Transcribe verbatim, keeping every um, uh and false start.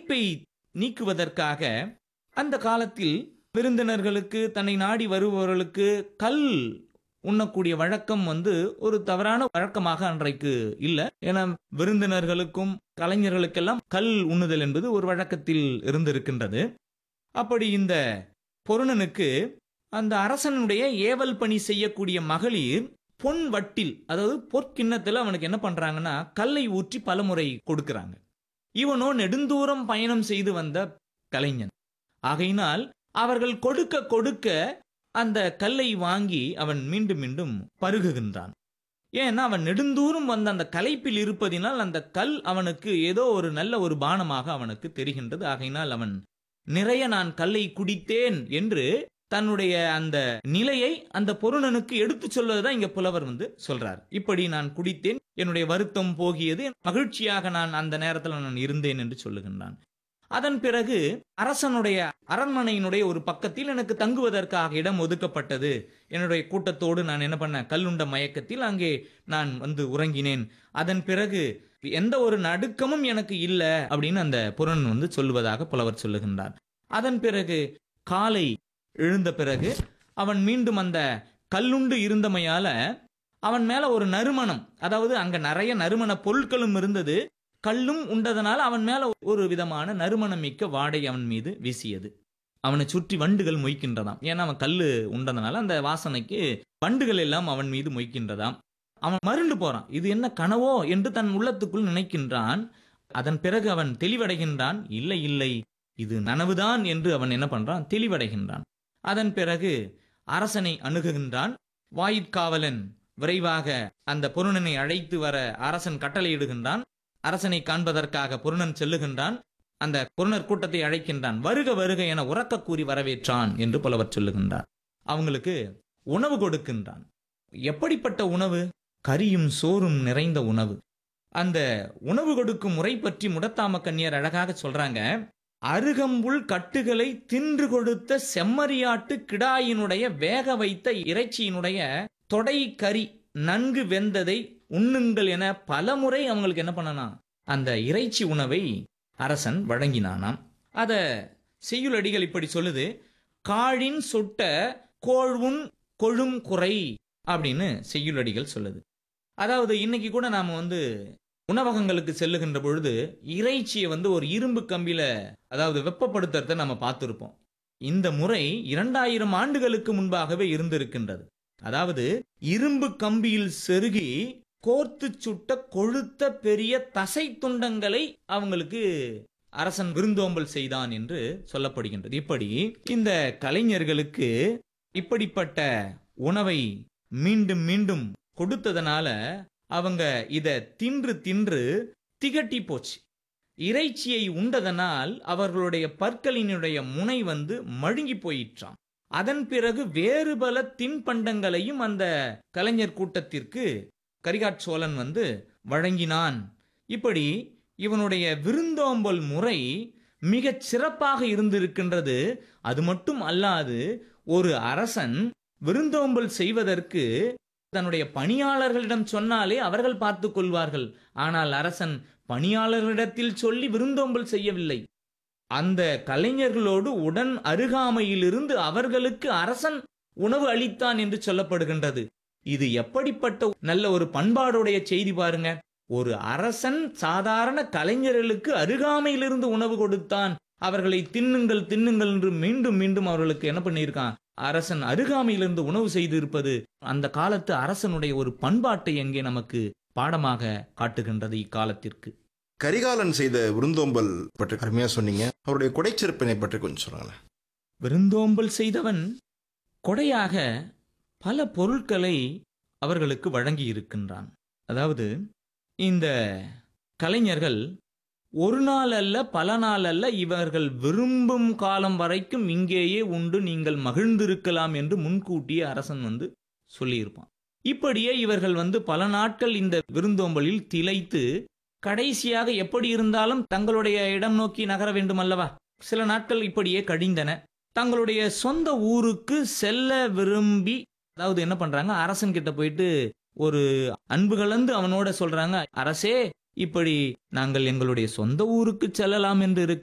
களைப்பை நீக்குவதற்காக அந்த காலத்தில் விருந்தினர்களுக்கு, தன்னை நாடி வருபவர்களுக்கு கல் உண்ணக்கூடிய வழக்கம் வந்து ஒரு தவறான வழக்கமாக அன்றைக்கு இல்ல. ஏன்னா விருந்தினர்களுக்கும் கலைஞர்களுக்கெல்லாம் கல் உண்ணுதல் என்பது ஒரு வழக்கத்தில் இருந்திருக்கின்றது. அப்படி இந்த பொருணனுக்கு அந்த அரசனுடைய ஏவல் பணி செய்யக்கூடிய மகளிர் பொன் வட்டில், அதாவது பொற்கிண்ணத்தில் அவனுக்கு என்ன பண்றாங்கன்னா கல்லை ஊற்றி பலமுறை கொடுக்கிறாங்க. இவனோ நெடுந்தூரம் பயணம் செய்து வந்த கலைஞன் ஆகையினால் அவர்கள் கொடுக்க கொடுக்க அந்த கல்லை வாங்கி அவன் மீண்டும் மீண்டும் பருகுகின்றான். ஏன்னா அவன் நெடுந்தூரம் வந்த அந்த களைப்பில் இருப்பதினால் அந்த கல் அவனுக்கு ஏதோ ஒரு நல்ல ஒரு பானமாக அவனுக்கு தெரிகின்றது. ஆகையினால் அவன் நிறைய நான் கல்லை குடித்தேன் என்று தன்னுடைய அந்த நிலையை அந்த பொருணனுக்கு எடுத்து சொல்வதுதான் இங்க புலவர் வந்து சொல்றார். இப்படி நான் குடித்தேன், என்னுடைய வருத்தம் போகியது, மகிழ்ச்சியாக நான் அந்த நேரத்தில் நான் இருந்தேன் என்று சொல்லுகின்றான். அதன் பிறகு அரசனுடைய அரண்மனையினுடைய ஒரு பக்கத்தில் எனக்கு தங்குவதற்காக இடம் ஒதுக்கப்பட்டது. என்னுடைய கூட்டத்தோடு நான் என்ன பண்ண, கல்லுண்ட மயக்கத்தில் அங்கே நான் வந்து உறங்கினேன். அதன் பிறகு எந்த ஒரு நடுக்கமும் எனக்கு இல்லை அப்படின்னு அந்த புறன் வந்து சொல்லுவதாக புலவர் சொல்லுகின்றார். அதன் பிறகு காலை எழுந்த பிறகு அவன் மீண்டும் அந்த கல்லுண்டு இருந்தமையால அவன் மேல ஒரு நறுமணம், அதாவது அங்க நிறைய நறுமண பொருட்களும் இருந்தது, கல்லும் உண்டதனால அவன் மேல ஒரு விதமான நறுமணம் மிக்க வாடை அவன் மீது வீசியது. அவனை சுற்றி வண்டுகள் மொய்க்கின்றதாம். ஏன்னா அவன் கல்லு உண்டதனால அந்த வாசனைக்கு வண்டுகள் எல்லாம் அவன் மீது மொய்க்கின்றதாம். அவன் மருண்டு போறான், இது என்ன கனவோ என்று தன் உள்ளத்துக்குள் நினைக்கின்றான். அதன் பிறகு அவன் தெளிவடைகின்றான். இல்லை இல்லை, இது நனவுதான் என்று அவன் என்ன பண்றான், தெளிவடைகின்றான். அதன் பிறகு அரசனை அணுகுகின்றான். வாயிற்காவலன் விரைவாக அந்த பொருணனை அழைத்து வர அரசன் கட்டளையிடுகின்றான். அரசனை காண்பதற்காக பொருணன் செல்லுகின்றான். அந்த பொருணர் கூட்டத்தை அழைக்கின்றான். வருக வருக என உறக்க கூறி வரவேற்றான் என்று புலவர் சொல்லுகின்றார். அவங்களுக்கு உணவு கொடுக்கின்றான். எப்படிப்பட்ட உணவு? கரியும் சோறும் நிறைந்த உணவு. அந்த உணவு கொடுக்கும் முறை பற்றி முடத்தாம கன்னியர் அழகாக சொல்றாங்க. அருகம்புல் கட்டுகளை தின்று கொடுத்த செம்மறியாட்டு கிடாயினுடைய வேக வைத்த இறைச்சியினுடைய தொடை கறி நன்கு வெந்ததை உண்ணுங்கள் என பலமுறை அவங்களுக்கு என்ன பண்ணனா, அந்த இறைச்சி உணவை அரசன் வழங்கினானாம். அத செய்யுளடிகள் இப்படி சொல்லுது. காழின் சுட்ட கோழ்வுன் கொழும் குறை அப்படின்னு செய்யுளடிகள் சொல்லுது. அதாவது இன்னைக்கு கூட நாம வந்து உணவகங்களுக்கு செல்லுகின்ற பொழுது இறைச்சியை வந்து ஒரு இரும்பு கம்பியில, அதாவது வெப்பப்படுத்துறத நம்ம பார்த்திருப்போம். இந்த முறை இரண்டாயிரம் ஆண்டுகளுக்கு முன்பாகவே இருந்திருக்கின்றது. அதாவது இரும்பு கம்பியில் செருகி கோர்த்து சுட்ட கொழுத்த பெரிய தசை துண்டங்களை அவங்களுக்கு அரசன் விருந்தோம்பல் செய்தான் என்று சொல்லப்படுகின்றது. இப்படி இந்த கலைஞர்களுக்கு இப்படிப்பட்ட உணவை மீண்டும் மீண்டும் கொடுத்ததனால அவங்க இத தின்று தின்று திகட்டி போச்சு. இறைச்சியை உண்டதனால் அவர்களுடைய பற்களினுடைய முனை வந்து மழுங்கி போயிற்றாம். அதன் பிறகு வேறு பல தின்பண்டங்களையும் அந்த கலைஞர் கூட்டத்திற்கு கரிகாட்சோழன் வந்து வழங்கினான். இப்படி இவனுடைய விருந்தோம்பல் முறை மிகச் சிறப்பாக இருந்திருக்கின்றது. அது மட்டும் அல்லாது ஒரு அரசன் விருந்தோம்பல் செய்வதற்கு தன்னுடைய பணியாளர்களிடம் சொன்னாலே அவர்கள் பார்த்துக் கொள்வார்கள். ஆனால் அரசன் பணியாளர்களிடத்தில் சொல்லி விருந்தோம்பல் செய்யவில்லை. அந்த கலைஞர்களோடு உடன் அருகாமையிலிருந்து அவர்களுக்கு அரசன் உணவு அளித்தான் என்று சொல்லப்படுகின்றது. இது எப்படிப்பட்ட நல்ல ஒரு பண்பாடுடைய செய்தி பாருங்க. ஒரு அரசன் சாதாரண கலைஞர்களுக்கு அருகாமையிலிருந்து உணவு கொடுத்தான். அவர்களை தின்னுங்கள் தின்னுங்கள் என்று மீண்டும் மீண்டும் அவர்களுக்கு என்ன பண்ணியிருக்கான், அரசன் அருகாமையிலிருந்து உணவு செய்து இருப்பது அந்த காலத்து அரசனுடைய ஒரு பண்பாட்டை எங்கே நமக்கு பாடமாக காட்டுகின்றது இக்காலத்திற்கு. கரிகாலன் செய்த விருந்தோம்பல் பற்றி அருமையா சொன்னீங்க. அவருடைய கொடைச்சிறப்பினை பற்றி கொஞ்சம் சொல்லுங்களேன். விருந்தோம்பல் செய்தவன் கொடையாக பல பொருட்களை அவர்களுக்கு வழங்கி இருக்கின்றான். அதாவது இந்த கலைஞர்கள் ஒரு நாள் அல்ல பல நாள் அல்ல, இவர்கள் விரும்பும் காலம் வரைக்கும் இங்கேயே உண்டு, நீங்கள் மகிழ்ந்திருக்கலாம் என்று முன்கூட்டியே அரசன் வந்து சொல்லியிருப்பான். இப்படியே இவர்கள் வந்து பல நாட்கள் இந்த விருந்தோம்பலில் திளைத்து கடைசியாக எப்படி இருந்தாலும் தங்களுடைய இடம் நோக்கி நகர வேண்டும் அல்லவா. சில நாட்கள் இப்படியே கழிந்தன. தங்களுடைய சொந்த ஊருக்கு செல்ல விரும்பி, அதாவது என்ன பண்றாங்க, அரசன் கிட்ட போயிட்டு ஒரு அன்பு கலந்து அவனோட சொல்றாங்க, அரசே இப்படி நாங்கள் எங்களுடைய சொந்த ஊருக்கு செல்லலாம் என்று இருக்கு.